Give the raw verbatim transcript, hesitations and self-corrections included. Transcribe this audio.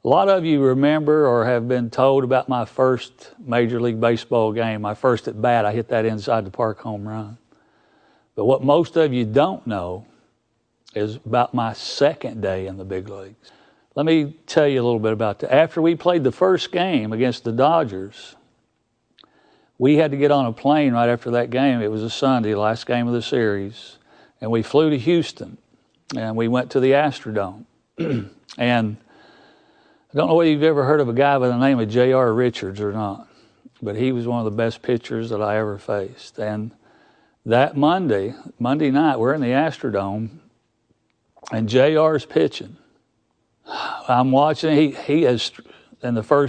A lot of you remember or have been told about my first Major League Baseball game, my first at bat. I hit that inside the park home run. But what most of you don't know is about my second day in the big leagues. Let me tell you a little bit about that. After we played the first game against the Dodgers, we had to get on a plane right after that game. It was a Sunday, last game of the series. And we flew to Houston, and we went to the Astrodome. And I don't know whether you've ever heard of a guy by the name of J R Richards or not, but he was one of the best pitchers that I ever faced. And that Monday, Monday night, we're in the Astrodome, and J R's pitching. I'm watching. He he has in the first